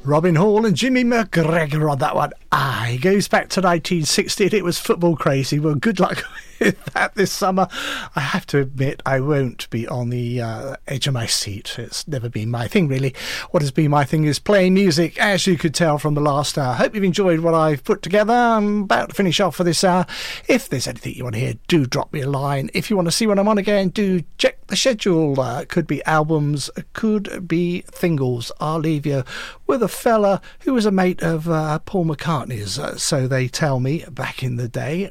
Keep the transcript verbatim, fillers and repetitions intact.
Robin Hall and Jimmy McGregor on that one. Ah, he goes back to nineteen sixty and it was football crazy. Well, good luck with that this summer. I have to admit, I won't be on the uh, edge of my seat. It's never been my thing, really. What has been my thing is playing music, as you could tell from the last hour. Hope you've enjoyed what I've put together. I'm about to finish off for this hour. If there's anything you want to hear, do drop me a line. If you want to see when I'm on again, do check the schedule. Uh, could be albums, could be singles. I'll leave you with a fella who was a mate of uh, Paul McCartney's, uh, so they tell me, back in the day.